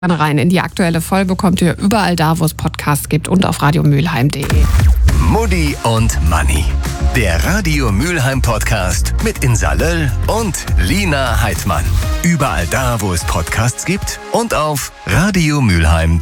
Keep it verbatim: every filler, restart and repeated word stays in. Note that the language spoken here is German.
Rein in die aktuelle Folge bekommt ihr überall da, wo es Podcasts gibt und auf radio mülheim punkt de. Mutti und Manni, der Radio Mülheim Podcast mit Insa Löll und Lina Heidmann. Überall da, wo es Podcasts gibt und auf radio mülheim punkt de.